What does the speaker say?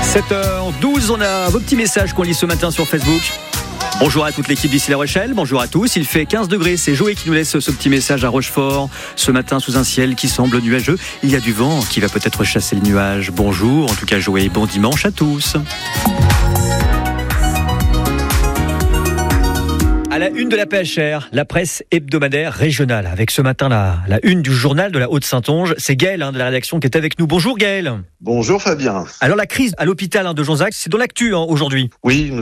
7h12, on a vos petits messages qu'on lit ce matin sur Facebook. Bonjour à toute l'équipe d'ici La Rochelle, bonjour à tous. Il fait 15 degrés, c'est Joël qui nous laisse ce petit message à Rochefort. Ce matin, sous un ciel qui semble nuageux, il y a du vent qui va peut-être chasser le nuage. Bonjour, en tout cas Joël, bon dimanche à tous. À la une de la PHR, la presse hebdomadaire régionale, avec ce matin la une du journal de la Haute-Saintonge. C'est Gaël de la rédaction qui est avec nous. Bonjour Gaël. Bonjour Fabien. Alors la crise à l'hôpital de Jonzac, c'est dans l'actu aujourd'hui. Oui,